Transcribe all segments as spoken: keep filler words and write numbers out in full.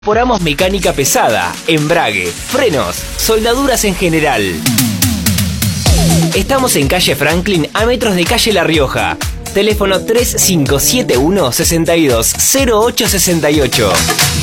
Incorporamos mecánica pesada, embrague, frenos, soldaduras en general. Estamos en calle Franklin, a metros de calle La Rioja. Teléfono tres cinco siete uno, seis dos cero ocho seis ocho.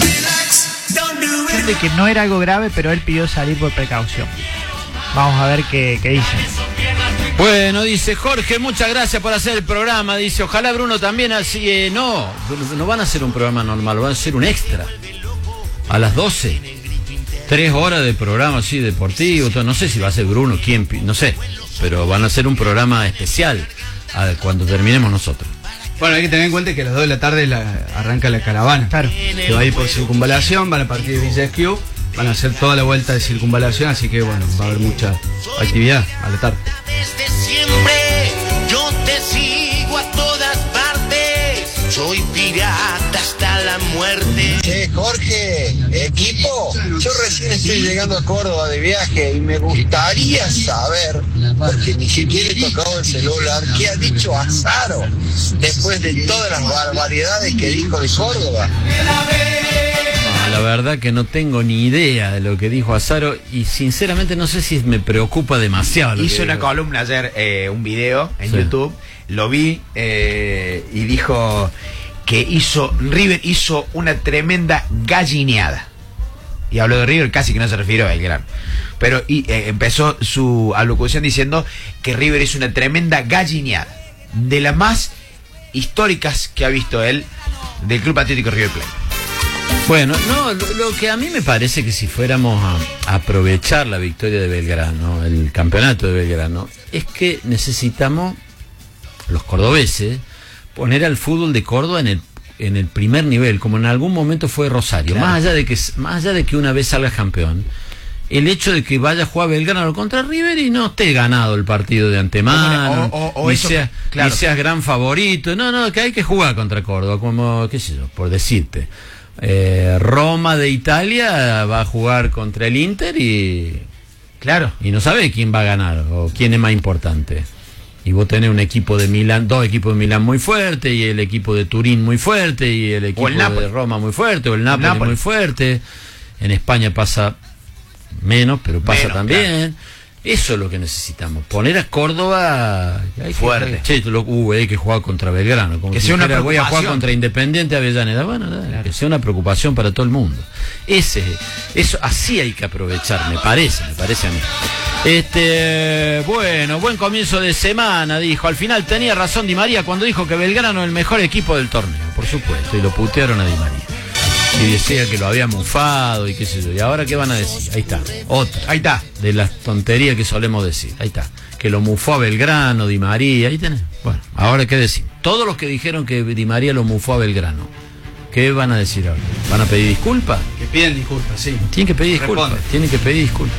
De que no era algo grave, pero él pidió salir por precaución. Vamos a ver qué, qué dicen. Bueno, dice Jorge, muchas gracias por hacer el programa. Dice, ojalá Bruno también así. Eh, no, no van a hacer un programa normal, van a hacer un extra. A las doce. Tres horas de programa así deportivo. Todo. No sé si va a ser Bruno, quién, no sé. Pero van a hacer un programa especial a, cuando terminemos nosotros. Bueno, hay que tener en cuenta que a las dos de la tarde la, arranca la caravana. Claro. Que va a ir por circunvalación, van a partir de Villa Esquiú, van a hacer toda la vuelta de circunvalación, así que bueno, va a haber mucha actividad a la tarde. Desde siempre yo te sigo a todas partes, soy pirata hasta la muerte. Che, Jorge, equipo, yo recién estoy llegando a Córdoba de viaje y me gustaría saber, porque ni siquiera he tocado el celular, qué ha dicho Azaro después de todas las barbaridades que dijo de Córdoba. No, la verdad que no tengo ni idea de lo que dijo Azaro y sinceramente no sé si me preocupa demasiado. Lo Hizo que una dijo. columna ayer, eh, un video en Sí. YouTube, lo vi eh, y dijo que hizo River hizo una tremenda gallineada. Y habló de River, casi que no se refirió a Belgrano. Pero y, eh, empezó su alocución diciendo que River es una tremenda gallineada, de las más históricas que ha visto él del Club Atlético River Plate. Bueno, no, lo, lo que a mí me parece que si fuéramos a, a aprovechar la victoria de Belgrano, el campeonato de Belgrano, es que necesitamos, los cordobeses, poner al fútbol de Córdoba en el en el primer nivel, como en algún momento fue Rosario. Claro. Más allá de que más allá de que una vez salga campeón, el hecho de que vaya a jugar Belgrano contra River y no esté ganado el partido de antemano, o, o, o y, eso, sea, claro. y seas gran favorito, no, no, que hay que jugar contra Córdoba, como, qué sé yo, por decirte. Eh, Roma de Italia va a jugar contra el Inter y claro, y no sabe quién va a ganar o quién es más importante. Y vos tenés un equipo de Milán, dos equipos de Milán muy fuerte, y el equipo de Turín muy fuerte, y el equipo el de Roma muy fuerte, o el Napoli, Napoli muy fuerte. En España pasa menos, pero pasa menos, también. Claro. Eso es lo que necesitamos, poner a Córdoba hay fuerte. Que, che, lo, uh, hay que jugar contra Belgrano, como que si sea una dijera, voy a jugar preocupación. contra Independiente Avellaneda. Bueno, dale, Claro. que sea una preocupación para todo el mundo. Ese, eso así hay que aprovechar, me parece, me parece a mí. Este, bueno, buen comienzo de semana, dijo. Al final tenía razón Di María cuando dijo que Belgrano es el mejor equipo del torneo, por supuesto, y lo putearon a Di María. Y decía que lo había mufado y qué sé yo. ¿Y ahora qué van a decir? Ahí está, otra. Ahí está. De las tonterías que solemos decir. Ahí está. Que lo mufó a Belgrano, Di María. Ahí tenés. Bueno, ahora qué decir. Todos los que dijeron que Di María lo mufó a Belgrano, ¿qué van a decir ahora? ¿Van a pedir disculpas? Que piden disculpas, sí. Tienen que pedir disculpas. Responde. Tienen que pedir disculpas.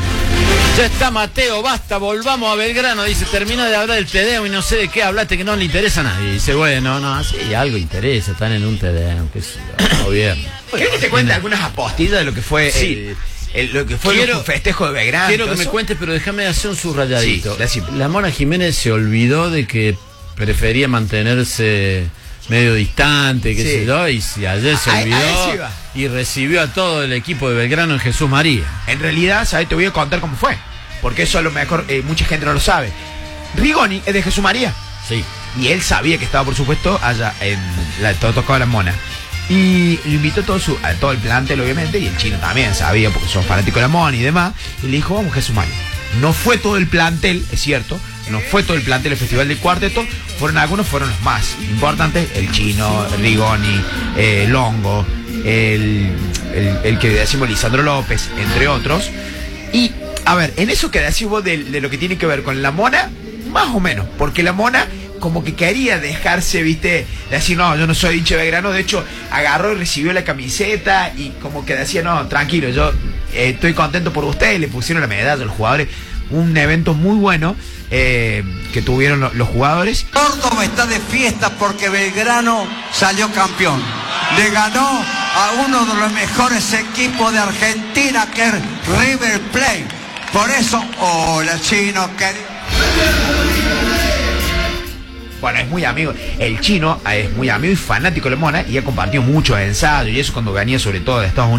Ya está Mateo, basta, volvamos a Belgrano. Dice, termina de hablar del Tedeo y no sé de qué hablaste que no le interesa a nadie. Dice, bueno, no, sí, algo interesa, están en un Tedeo, que es el gobierno. ¿Querés que te cuente algunas apostillas de lo que fue Sí. el, el- lo que fue Quiero- el festejo de Belgrano? Quiero todo que me eso? cuentes, pero déjame hacer un subrayadito. Sí, decime. La Mona Jiménez se olvidó de que prefería mantenerse medio distante, qué Sí. sé yo, y si ayer se A- a olvidó eso iba. y recibió a todo el equipo de Belgrano en Jesús María. En realidad, ¿sabes? Te voy a contar cómo fue. Porque eso a lo mejor eh, mucha gente no lo sabe. Rigoni es de Jesús María. Sí. Y él sabía que estaba, por supuesto, allá en la todo tocaba la Mona. Y lo invitó todo su, a todo el plantel, obviamente, y el chino también sabía, porque son fanáticos de la Mona y demás. Y le dijo, vamos, Jesús María. No fue todo el plantel, es cierto, no fue todo el plantel del Festival del Cuarteto, fueron algunos, fueron los más importantes, el chino, Rigoni, eh, Longo, el, el, el que decimos Lisandro López, entre otros. Y, a ver, en eso que decimos de, de lo que tiene que ver con la Mona, más o menos, porque la Mona como que quería dejarse, viste, de decir, no, yo no soy hincha de Belgrano. De hecho, agarró y recibió la camiseta y como que decía, no, tranquilo, yo eh, estoy contento por ustedes. Le pusieron la medalla a los jugadores. Un evento muy bueno eh, que tuvieron lo, los jugadores. Córdoba está de fiesta porque Belgrano salió campeón. Le ganó a uno de los mejores equipos de Argentina, que es River Plate. Por eso, hola chino, querido. Bueno, es muy amigo. El chino es muy amigo y fanático de la mona y ha compartido muchos ensayos y eso cuando venía sobre todo de Estados Unidos.